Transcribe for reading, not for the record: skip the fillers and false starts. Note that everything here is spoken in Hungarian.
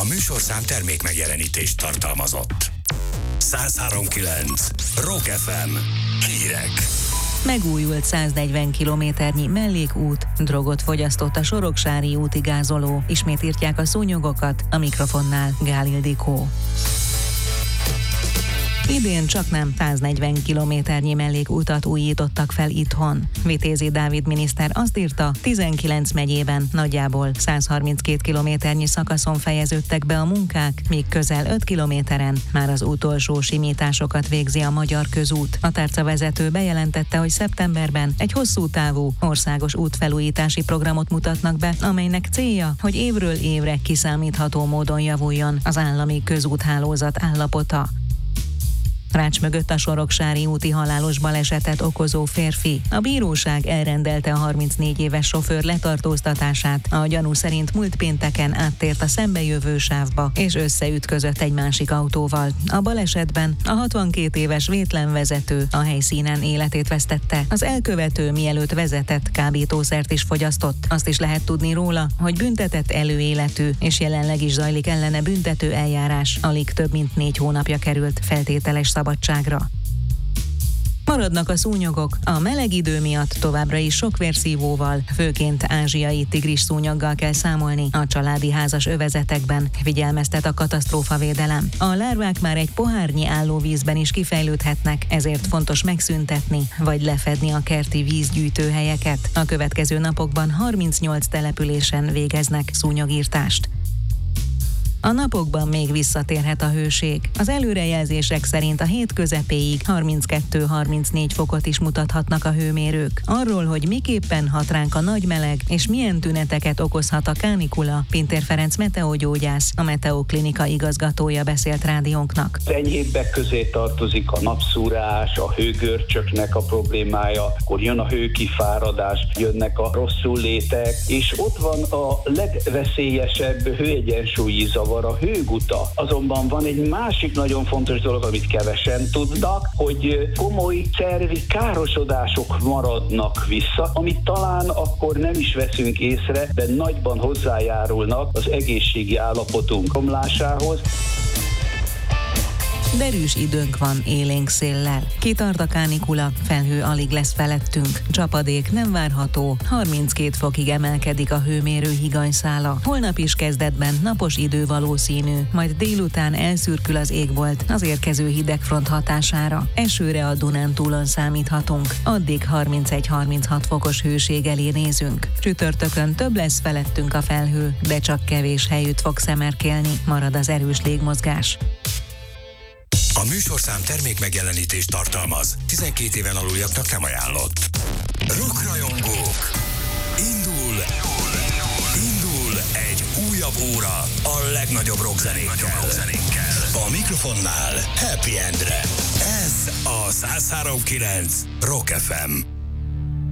A műsorszám termék megjelenítést tartalmazott. 103.9 Rock FM. Hírek. Megújult 140 kilométernyi mellékút, drogot fogyasztott a Soroksári úti gázoló. Ismét írtják a szúnyogokat, a mikrofonnál Gál Ildikó. Idén csaknem 140 kilométernyi mellékutat újítottak fel itthon. Vitézi Dávid miniszter azt írta, 19 megyében nagyjából 132 kilométernyi szakaszon fejeződtek be a munkák, míg közel 5 kilométeren már az utolsó simításokat végzi a Magyar Közút. A tárcavezető bejelentette, hogy szeptemberben egy hosszú távú országos útfelújítási programot mutatnak be, amelynek célja, hogy évről évre kiszámítható módon javuljon az állami közúthálózat állapota. Rács mögött a Soroksári úti halálos balesetet okozó férfi. A bíróság elrendelte a 34 éves sofőr letartóztatását. A gyanú szerint múlt pénteken áttért a szembejövő sávba, és összeütközött egy másik autóval. A balesetben a 62 éves vétlen vezető a helyszínen életét vesztette. Az elkövető mielőtt vezetett, kábítószert is fogyasztott. Azt is lehet tudni róla, hogy büntetett előéletű, és jelenleg is zajlik ellene büntető eljárás. Alig több mint 4 hónapja került feltételes szabadságra. Maradnak a szúnyogok. A meleg idő miatt továbbra is sok vérszívóval, főként ázsiai tigris szúnyoggal kell számolni a családi házas övezetekben, figyelmeztet a katasztrófavédelem. A lárvák már egy pohárnyi állóvízben is kifejlődhetnek, ezért fontos megszüntetni vagy lefedni a kerti vízgyűjtőhelyeket. A következő napokban 38 településen végeznek szúnyogírtást. A napokban még visszatérhet a hőség. Az előrejelzések szerint a hét közepéig 32-34 fokot is mutathatnak a hőmérők. Arról, hogy miképpen hat ránk a nagy meleg, és milyen tüneteket okozhat a kánikula, Pintér Ferenc meteogyógyász, a Meteoklinika igazgatója beszélt rádiónknak. Enyhébbek közé tartozik a napszúrás, a hőgörcsöknek a problémája, akkor jön a hőkifáradás, jönnek a rosszullétek, és ott van a legveszélyesebb hőegyensúlyi zavar, a hőguta. Azonban van egy másik nagyon fontos dolog, amit kevesen tudnak, hogy komoly szervi károsodások maradnak vissza, amit talán akkor nem is veszünk észre, de nagyban hozzájárulnak az egészségi állapotunk romlásához. Derűs időnk van élénk széllel. Kitart a kánikula, felhő alig lesz felettünk. Csapadék nem várható, 32 fokig emelkedik a hőmérő higanyszála. Holnap is kezdetben napos idő valószínű, majd délután elszürkül az égbolt az érkező hidegfront hatására. Esőre a Dunántúlon számíthatunk, addig 31-36 fokos hőség elé nézünk. Csütörtökön több lesz felettünk a felhő, de csak kevés helyütt fog szemerkélni, marad az erős légmozgás. A műsorszám termék megjelenítést tartalmaz. 12 éven aluljaknak nem ajánlott. Rockrajongók! Indul egy újabb óra a legnagyobb rockzenékkel. A mikrofonnál Happy Endre. Ez a 103.9 Rock FM.